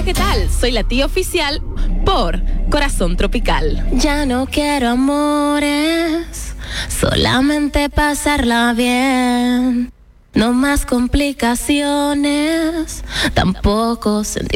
¿qué tal? Soy la tía oficial por Corazón Tropical. Ya no quiero amores, solamente pasarla bien. No más complicaciones, tampoco sentimientos.